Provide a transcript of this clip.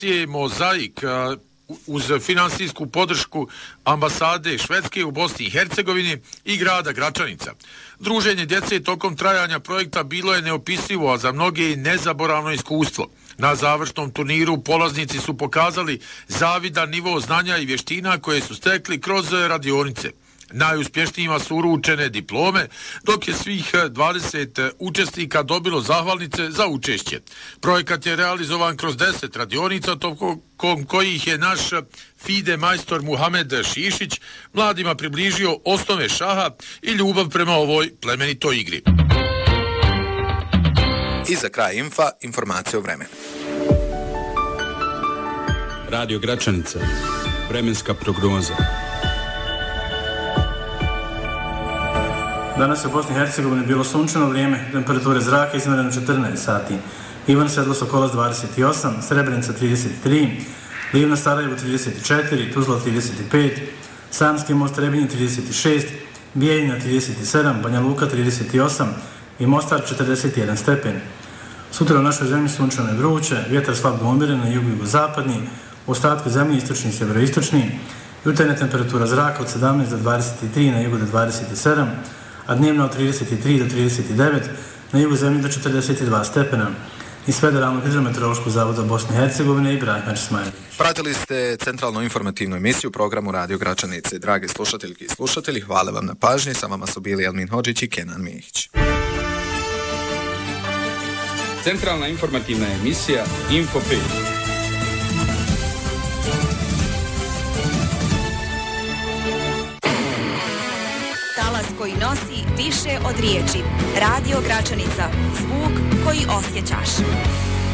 Mozaik uz finansijsku podršku ambasade Švedske u Bosni i Hercegovini i grada Gračanica. Druženje djece tokom trajanja projekta bilo je neopisivo, a za mnoge i nezaboravno iskustvo. Na završnom turniru polaznici su pokazali zavidan nivo znanja i vještina koje su stekli kroz radionice. Najuspješnijima su uručene diplome, dok je svih 20 učesnika dobilo zahvalnice za učešće. Projekat je realizovan kroz 10 radionica, tokom kojih je naš FIDE majstor Muhamed Šišić mladima približio osnove šaha i ljubav prema ovoj plemenitoj igri. I za kraj informacije o vremenu. Radio Gračanica, vremenska prognoza. Danas je u Bosni i Hercegovini bilo sunčano vrijeme, temperature zraka izmjerene 14 sati. Ivan Sedlo Sokolac 28, Srebrenica 33, Livna Sarajevo 34, Tuzla 35, Sanski most Trebinje 36, Bijeljina 37, Banja Luka 38 i Mostar 41 stepen. Sutra u našoj zemlji sunčano i vruće, vjetar slabo umiren na jugu i jugozapadni, u ostatku zemlje istočni i sjeveroistočni, jutarnja temperatura zraka od 17 do 23, na jugu do 27, a dnevno od 33 do 39, na jugu zemlje do 42 stepena. Iz Federalnog hidrometeorološkog zavoda Bosne i Hercegovine i Ibrahim Česmajević. Pratili ste centralnu informativnu emisiju u programu Radio Gračanice. Dragi slušateljki i slušatelji, hvala vam na pažnji. Sa vama su bili Elmin Hodžić i Kenan Mihić. Centralna informativna emisija Info 5. Koji nosi više od riječi. Radio Gračanica. Zvuk koji osjećaš.